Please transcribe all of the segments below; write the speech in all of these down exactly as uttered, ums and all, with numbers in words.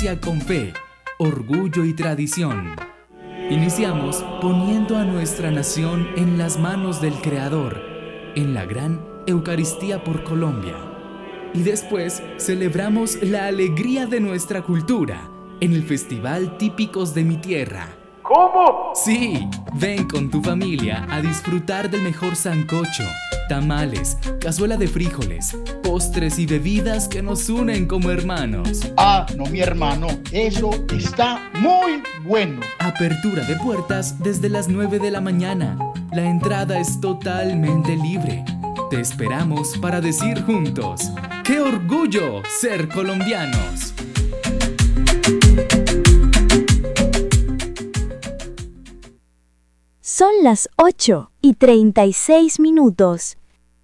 iglesia con fe, orgullo y tradición. Iniciamos poniendo a nuestra nación en las manos del Creador, en la gran Eucaristía por Colombia. Y después celebramos la alegría de nuestra cultura en el Festival Típicos de mi Tierra. ¿Cómo? Sí, ven con tu familia a disfrutar del mejor sancocho, tamales, cazuela de frijoles, postres y bebidas que nos unen como hermanos. Ah, no, mi hermano, eso está muy bueno. Apertura de puertas desde las nueve de la mañana. La entrada es totalmente libre. Te esperamos para decir juntos: ¡qué orgullo ser colombianos! Son las ocho y treinta y seis minutos.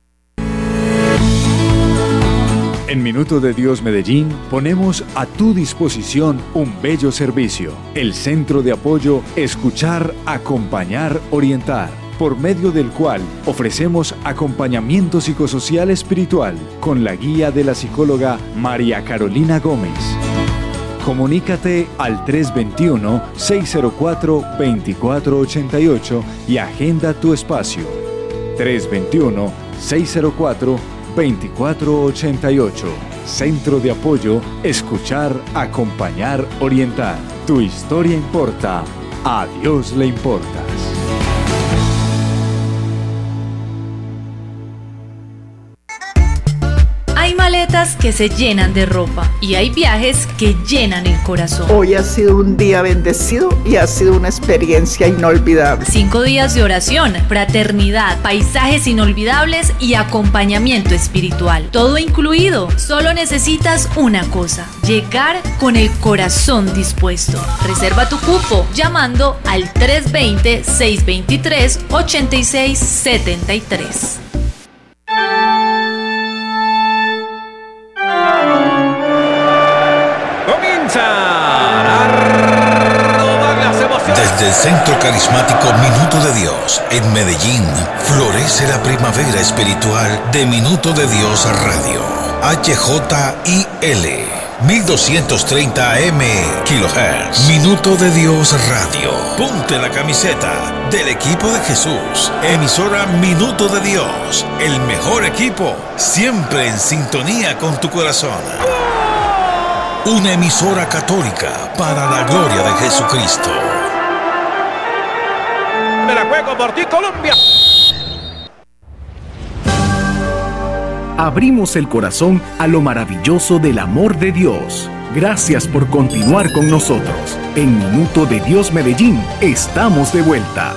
En Minuto de Dios Medellín ponemos a tu disposición un bello servicio. El Centro de Apoyo Escuchar, Acompañar, Orientar, por medio del cual ofrecemos acompañamiento psicosocial espiritual con la guía de la psicóloga María Carolina Gómez. Comunícate al tres dos uno, seis cero cuatro, dos cuatro ocho ocho y agenda tu espacio. tres dos uno, seis cero cuatro, dos cuatro ocho ocho. Centro de Apoyo Escuchar, Acompañar, Orientar. Tu historia importa. A Dios le importas. Hay maletas que se llenan de ropa y hay viajes que llenan el corazón. Hoy ha sido un día bendecido y ha sido una experiencia inolvidable. Cinco días de oración, fraternidad, paisajes inolvidables y acompañamiento espiritual. Todo incluido. Solo necesitas una cosa: llegar con el corazón dispuesto. Reserva tu cupo llamando al tres dos cero, seis dos tres, ocho seis siete tres. Desde el Centro Carismático Minuto de Dios en Medellín, florece la primavera espiritual de Minuto de Dios Radio. H J I L, mil doscientos treinta A M kilohertz. Minuto de Dios Radio. Ponte la camiseta del equipo de Jesús. Emisora Minuto de Dios, el mejor equipo, siempre en sintonía con tu corazón. Una emisora católica para la gloria de Jesucristo. Me la juego por ti, Colombia. Abrimos el corazón a lo maravilloso del amor de Dios. Gracias por continuar con nosotros. En Minuto de Dios Medellín, estamos de vuelta.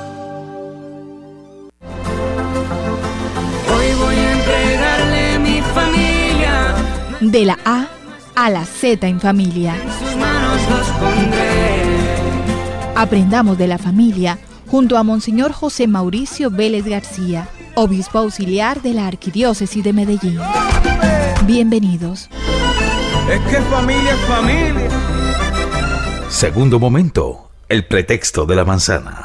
Hoy voy a entregarle mi familia. De la A a la Z en familia. En sus manos los pondré. Aprendamos de la familia junto a Monseñor José Mauricio Vélez García, obispo auxiliar de la Arquidiócesis de Medellín. Bienvenidos. Es que familia es familia. Segundo momento, el pretexto de la manzana.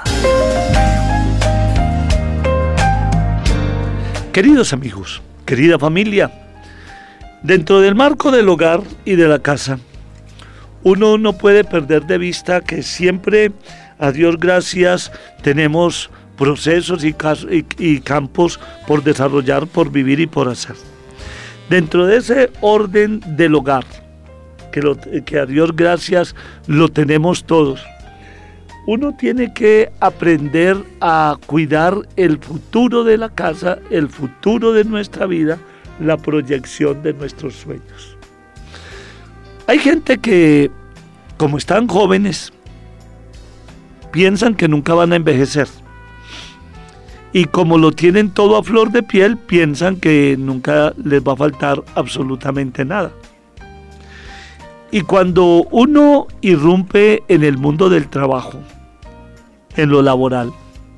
Queridos amigos, querida familia, dentro del marco del hogar y de la casa, uno no puede perder de vista que siempre, a Dios gracias, tenemos procesos y, y, y campos por desarrollar, por vivir y por hacer. Dentro de ese orden del hogar, que, lo, que a Dios gracias lo tenemos todos, uno tiene que aprender a cuidar el futuro de la casa, el futuro de nuestra vida, la proyección de nuestros sueños. Hay gente que, como están jóvenes, piensan que nunca van a envejecer. Y como lo tienen todo a flor de piel, piensan que nunca les va a faltar absolutamente nada. Y cuando uno irrumpe en el mundo del trabajo, en lo laboral,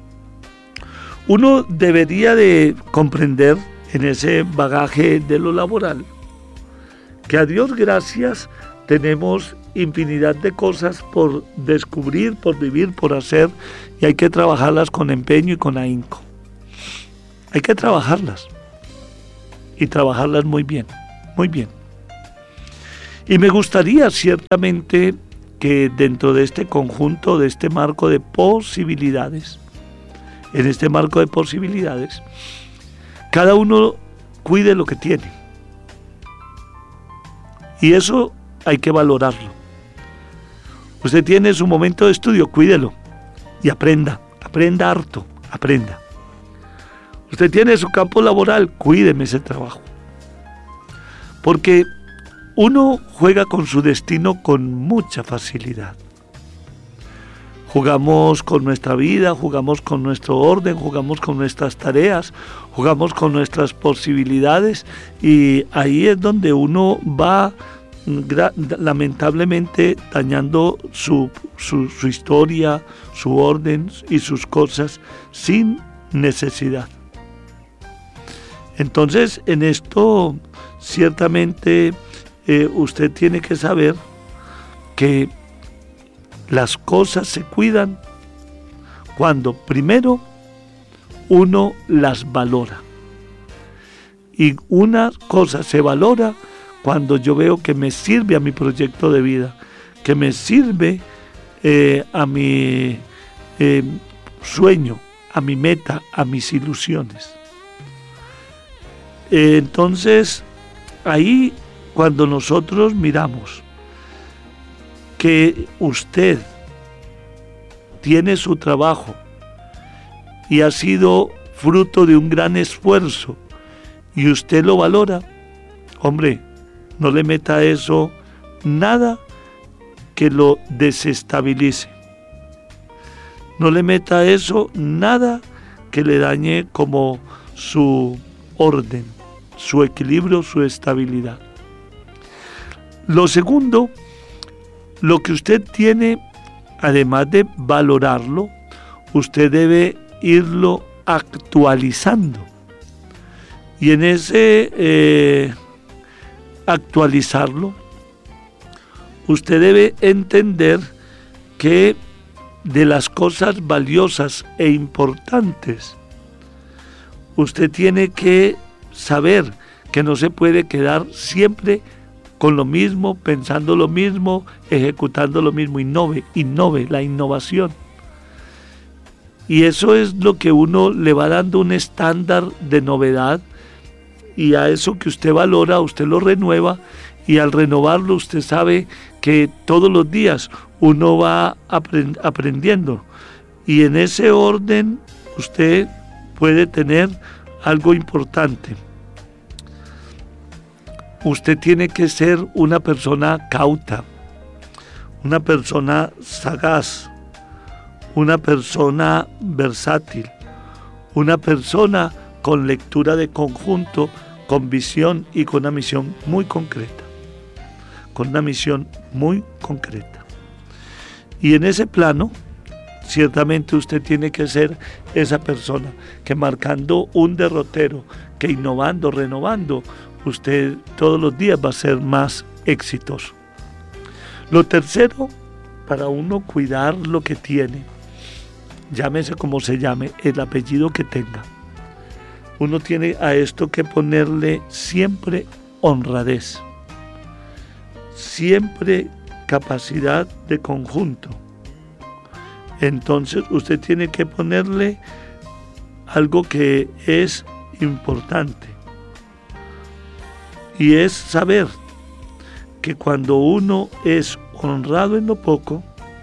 uno debería de comprender en ese bagaje de lo laboral que a Dios gracias tenemos infinidad de cosas por descubrir, por vivir, por hacer, y hay que trabajarlas con empeño y con ahínco. Hay que trabajarlas y trabajarlas muy bien, muy bien. Y me gustaría ciertamente que dentro de este conjunto, de este marco de posibilidades, en este marco de posibilidades, cada uno cuide lo que tiene. Y eso hay que valorarlo. Usted tiene su momento de estudio, cuídelo y aprenda, aprenda harto, aprenda. Usted tiene su campo laboral, cuídeme ese trabajo. Porque uno juega con su destino con mucha facilidad. Jugamos con nuestra vida, jugamos con nuestro orden, jugamos con nuestras tareas, jugamos con nuestras posibilidades, y ahí es donde uno va lamentablemente dañando su, su, su historia, su orden y sus cosas sin necesidad. Entonces, en esto ciertamente eh, usted tiene que saber que las cosas se cuidan cuando primero uno las valora. Y una cosa se valora cuando yo veo que me sirve a mi proyecto de vida, que me sirve eh, a mi eh, sueño, a mi meta, a mis ilusiones. Eh, entonces, ahí cuando nosotros miramos que usted tiene su trabajo y ha sido fruto de un gran esfuerzo y usted lo valora, hombre, no le meta a eso nada que lo desestabilice. No le meta a eso nada que le dañe como su orden, su equilibrio, su estabilidad. Lo segundo, lo que usted tiene, además de valorarlo, usted debe irlo actualizando. Y en ese eh, actualizarlo, usted debe entender que de las cosas valiosas e importantes, usted tiene que saber que no se puede quedar siempre con lo mismo, pensando lo mismo, ejecutando lo mismo. Innove, innove, la innovación. Y eso es lo que uno le va dando un estándar de novedad, y a eso que usted valora, usted lo renueva, y al renovarlo usted sabe que todos los días uno va aprend- aprendiendo. Y en ese orden usted puede tener algo importante. Usted tiene que ser una persona cauta, una persona sagaz, una persona versátil, una persona con lectura de conjunto, con visión y con una misión muy concreta, con una misión muy concreta. Y en ese plano, ciertamente usted tiene que ser esa persona que, marcando un derrotero, que innovando, renovando, usted todos los días va a ser más exitoso. Lo tercero, para uno cuidar lo que tiene, llámese como se llame, el apellido que tenga, uno tiene a esto que ponerle siempre honradez, siempre capacidad de conjunto. Entonces usted tiene que ponerle algo que es importante, y es saber que cuando uno es honrado en lo poco,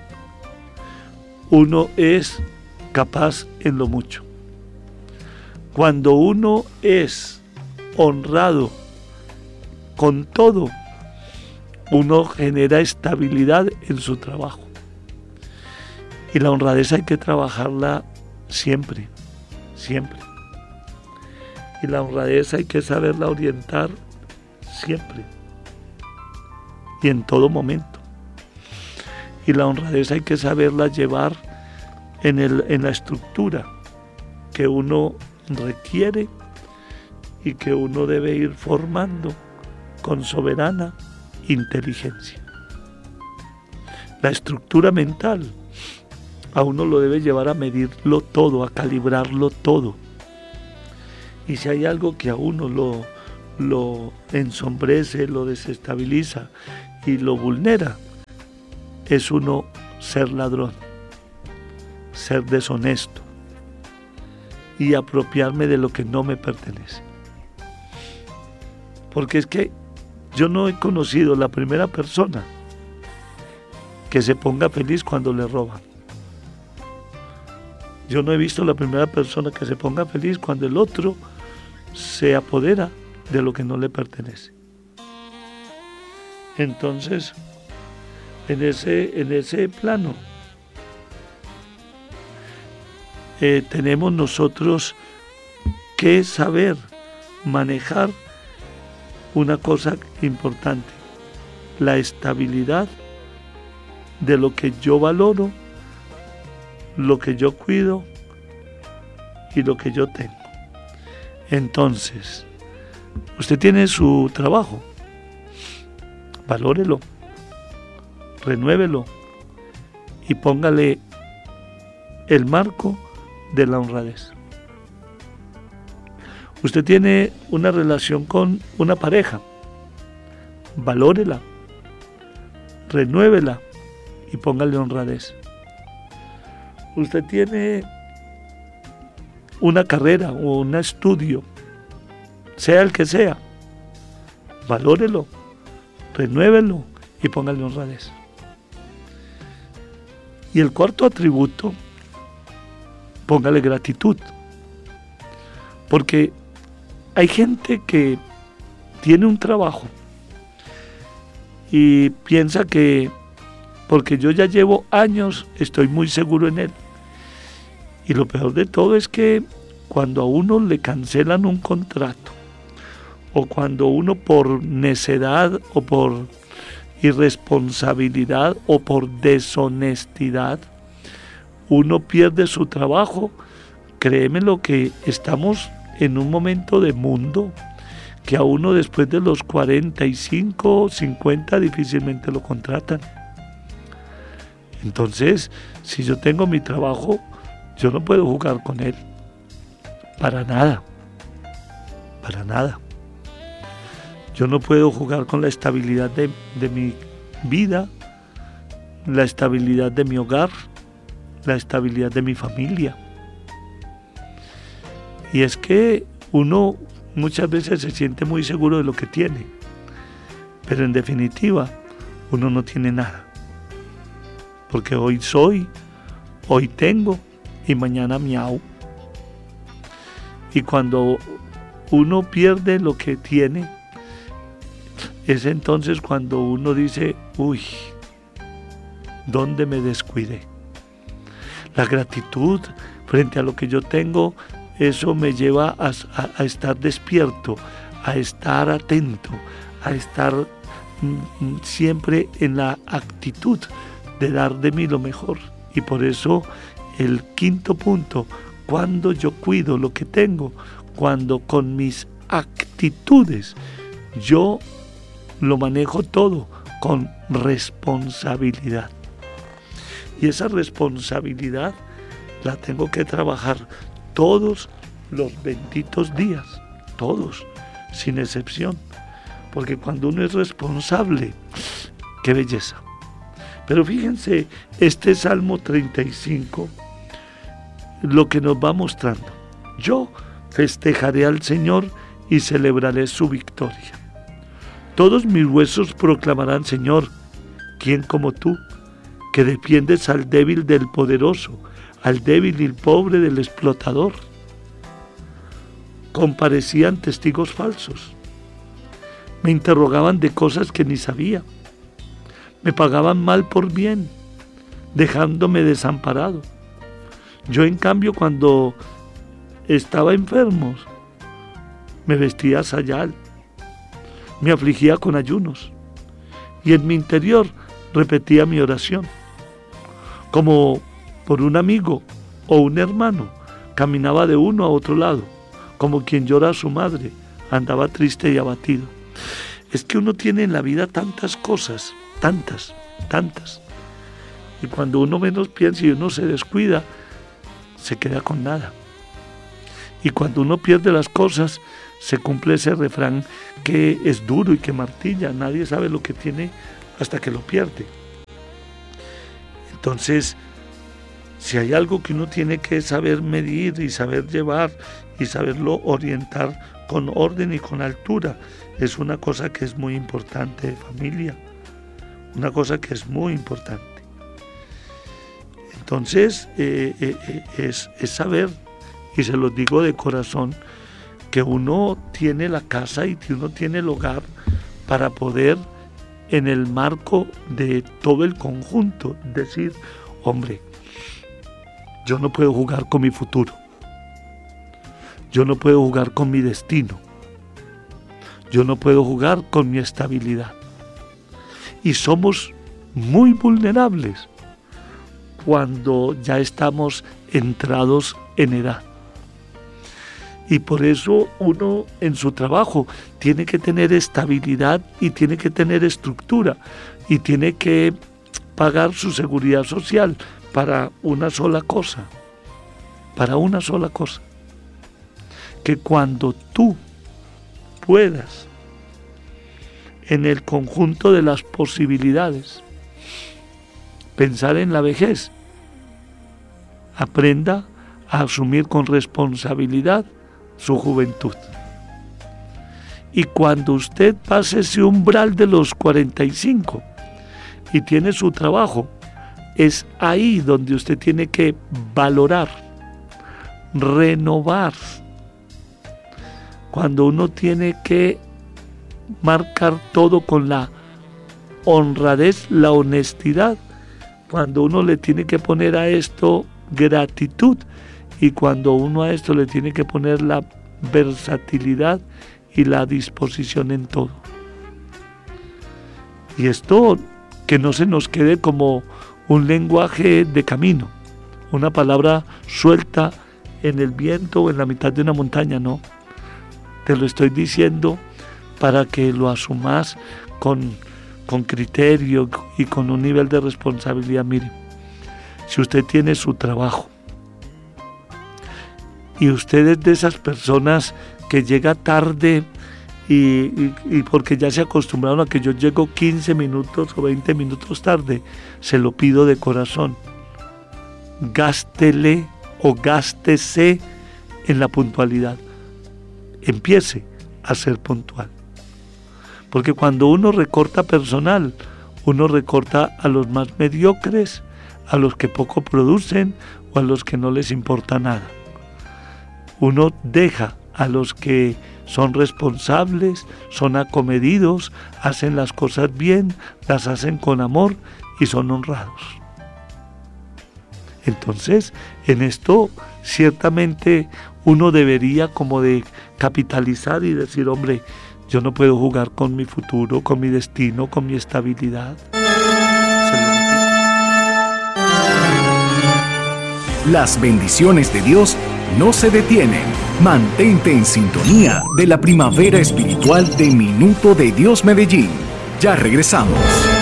uno es capaz en lo mucho. Cuando uno es honrado con todo, uno genera estabilidad en su trabajo. Y la honradez hay que trabajarla siempre, siempre. Y la honradez hay que saberla orientar siempre y en todo momento. Y la honradez hay que saberla llevar en, el, en la estructura que uno requiere y que uno debe ir formando con soberana inteligencia. La estructura mental a uno lo debe llevar a medirlo todo, a calibrarlo todo. Y si hay algo que a uno lo, lo ensombrece, lo desestabiliza y lo vulnera es uno ser ladrón, ser deshonesto y apropiarme de lo que no me pertenece. Porque es que yo no he conocido la primera persona que se ponga feliz cuando le roban. Yo no he visto la primera persona que se ponga feliz cuando el otro se apodera de lo que no le pertenece. Entonces, en ese, en ese plano, eh, tenemos nosotros que saber manejar una cosa importante, la estabilidad de lo que yo valoro, lo que yo cuido y lo que yo tengo. Entonces, usted tiene su trabajo, valórelo, renuévelo y póngale el marco de la honradez. Usted tiene una relación con una pareja, valórela, renuévela y póngale honradez. Usted tiene una carrera o un estudio, sea el que sea, valórelo, renuévelo y póngale honradez. Y el cuarto atributo, póngale gratitud. Porque hay gente que tiene un trabajo y piensa que porque yo ya llevo años estoy muy seguro en él. Y lo peor de todo es que cuando a uno le cancelan un contrato, o cuando uno por necedad o por irresponsabilidad o por deshonestidad, uno pierde su trabajo, créeme lo que estamos en un momento de mundo que a uno después de los cuarenta y cinco, cincuenta difícilmente lo contratan. Entonces, si yo tengo mi trabajo, yo no puedo jugar con él, para nada, para nada. Yo no puedo jugar con la estabilidad de, de mi vida, la estabilidad de mi hogar, la estabilidad de mi familia. Y es que uno muchas veces se siente muy seguro de lo que tiene, pero en definitiva uno no tiene nada. Porque hoy soy, hoy tengo y mañana miau. Y cuando uno pierde lo que tiene, es entonces cuando uno dice, uy, ¿dónde me descuidé? La gratitud frente a lo que yo tengo, eso me lleva a, a, a estar despierto, a estar atento, a estar mm, siempre en la actitud de dar de mí lo mejor. Y por eso el quinto punto, cuando yo cuido lo que tengo, cuando con mis actitudes yo lo manejo todo con responsabilidad. Y esa responsabilidad la tengo que trabajar todos los benditos días, todos, sin excepción. Porque cuando uno es responsable, qué belleza. Pero fíjense, este Salmo treinta y cinco, lo que nos va mostrando. Yo festejaré al Señor y celebraré su victoria. Todos mis huesos proclamarán, Señor, ¿quién como tú, que defiendes al débil del poderoso, al débil y el pobre del explotador? Comparecían testigos falsos. Me interrogaban de cosas que ni sabía. Me pagaban mal por bien, dejándome desamparado. Yo, en cambio, cuando estaba enfermo, me vestía sayal, me afligía con ayunos, y en mi interior repetía mi oración. Como por un amigo o un hermano, caminaba de uno a otro lado, como quien llora a su madre, andaba triste y abatido. Es que uno tiene en la vida tantas cosas, tantas, tantas, y cuando uno menos piensa y uno se descuida, se queda con nada. Y cuando uno pierde las cosas, se cumple ese refrán que es duro y que martilla. Nadie sabe lo que tiene hasta que lo pierde. Entonces, si hay algo que uno tiene que saber medir y saber llevar y saberlo orientar con orden y con altura, es una cosa que es muy importante, familia. Una cosa que es muy importante. Entonces, eh, eh, es, es saber, y se los digo de corazón, que uno tiene la casa y que uno tiene el hogar para poder, en el marco de todo el conjunto, decir, hombre, yo no puedo jugar con mi futuro. Yo no puedo jugar con mi destino. Yo no puedo jugar con mi estabilidad. Y somos muy vulnerables cuando ya estamos entrados en edad. Y por eso uno en su trabajo tiene que tener estabilidad y tiene que tener estructura y tiene que pagar su seguridad social para una sola cosa, para una sola cosa. Que cuando tú puedas, en el conjunto de las posibilidades, pensar en la vejez, aprenda a asumir con responsabilidad su juventud. Y cuando usted pase ese umbral de los cuarenta y cinco y tiene su trabajo, es ahí donde usted tiene que valorar, renovar. Cuando uno tiene que marcar todo con la honradez, la honestidad, cuando uno le tiene que poner a esto gratitud y cuando uno a esto le tiene que poner la versatilidad y la disposición en todo. Y esto que no se nos quede como un lenguaje de camino, una palabra suelta en el viento o en la mitad de una montaña, no. Te lo estoy diciendo para que lo asumas con, con criterio y con un nivel de responsabilidad. Mire, si usted tiene su trabajo y usted es de esas personas que llega tarde y, y, y porque ya se acostumbraron a que yo llego quince minutos o veinte minutos tarde, se lo pido de corazón, gástele o gástese en la puntualidad. Empiece a ser puntual. Porque cuando uno recorta personal, uno recorta a los más mediocres, a los que poco producen o a los que no les importa nada. Uno deja a los que son responsables, son acomedidos, hacen las cosas bien, las hacen con amor y son honrados. Entonces, en esto ciertamente uno debería como de capitalizar y decir, hombre, yo no puedo jugar con mi futuro, con mi destino, con mi estabilidad. Las bendiciones de Dios no se detienen. Mantente en sintonía de la primavera espiritual de Minuto de Dios Medellín. Ya regresamos.